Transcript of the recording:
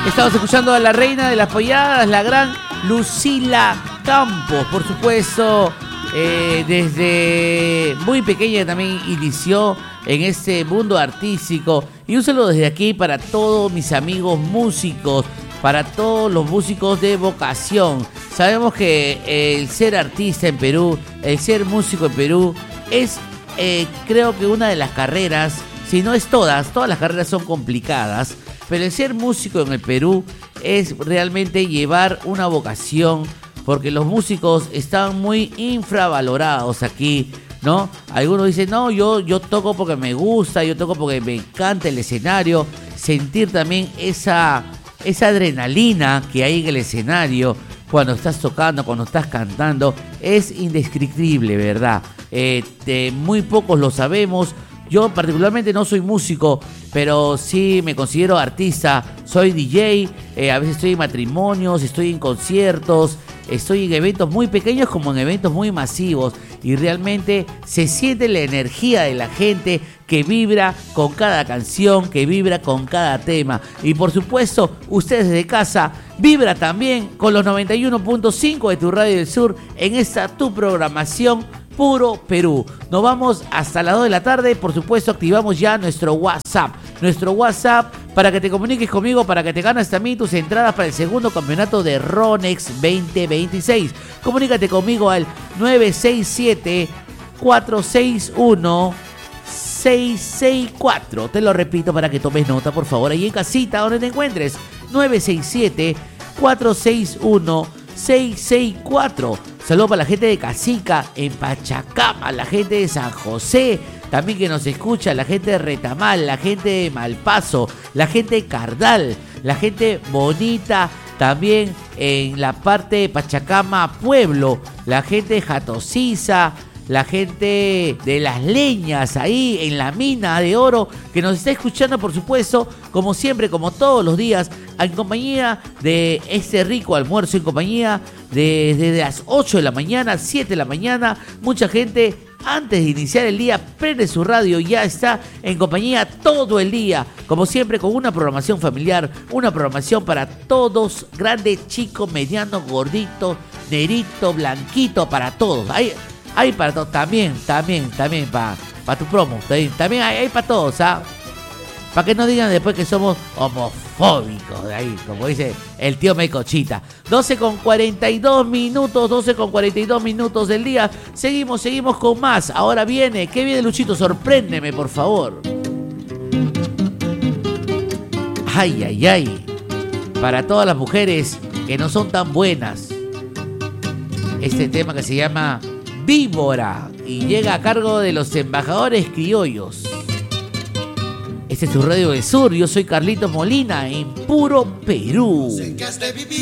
Estamos escuchando a la reina de las polladas, la gran Lucila Campos, por supuesto. Desde muy pequeña también inició en este mundo artístico. Y un saludo desde aquí para todos mis amigos músicos, para todos los músicos de vocación. Sabemos que el ser artista en Perú, el ser músico en Perú es creo que una de las carreras, si no es todas las carreras son complicadas, pero el ser músico en el Perú es realmente llevar una vocación, porque los músicos están muy infravalorados aquí, ¿no? Algunos dicen, no, yo toco porque me gusta, yo toco porque me encanta el escenario. Sentir también esa adrenalina que hay en el escenario cuando estás tocando, cuando estás cantando, es indescriptible, ¿verdad? Muy pocos lo sabemos. Yo particularmente no soy músico, pero sí me considero artista. Soy DJ, a veces estoy en matrimonios, estoy en conciertos, estoy en eventos muy pequeños como en eventos muy masivos. Y realmente se siente la energía de la gente que vibra con cada canción, que vibra con cada tema. Y por supuesto, ustedes desde casa, vibra también con los 91.5 de tu Radio del Sur en esta tu programación Puro Perú. Nos vamos hasta las 2 de la tarde. Por supuesto, activamos ya nuestro WhatsApp. Nuestro WhatsApp para que te comuniques conmigo, para que te ganes también tus entradas para el segundo campeonato de Ronex 2026. Comunícate conmigo al 967-461-664. Te lo repito para que tomes nota, por favor, ahí en casita donde te encuentres. 967-461-664. Saludos para la gente de Casica, en Pachacama, la gente de San José, también que nos escucha, la gente de Retamal, la gente de Malpaso, la gente de Cardal, la gente bonita, también en la parte de Pachacama, Pueblo, la gente de Jatosiza, la gente de Las Leñas, ahí en la mina de oro, que nos está escuchando, por supuesto, como siempre, como todos los días, en compañía de este rico almuerzo, en compañía desde las 8 de la mañana, 7 de la mañana. Mucha gente, antes de iniciar el día, prende su radio y ya está en compañía todo el día. Como siempre, con una programación familiar, una programación para todos, grande, chico, mediano, gordito, negrito, blanquito, para todos. Hay para todos, también para tu promo, también hay para todos, ¿ah? Para que no digan después que somos homofóbicos, de ahí, como dice el tío Mecochita. 12:42 minutos del día. Seguimos con más. Ahora viene, ¿qué viene, Luchito? Sorpréndeme, por favor. Ay. Para todas las mujeres que no son tan buenas, este tema que se llama Víbora y llega a cargo de los embajadores criollos. Este es tu Radio del Sur, yo soy Carlitos Molina en Puro Perú.